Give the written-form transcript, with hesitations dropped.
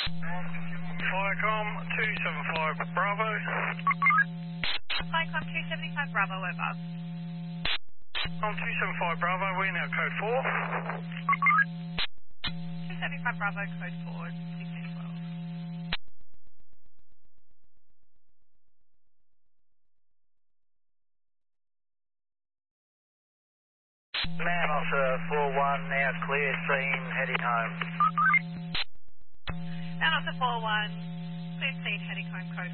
Firecom 275 Bravo. Firecom 275 Bravo, over. On 275 Bravo, we're now code 4. 275 Bravo, code 4, 1612. Man officer 4-1, now clear scene, heading home. Down off the 4-1, clear scene, heading home, code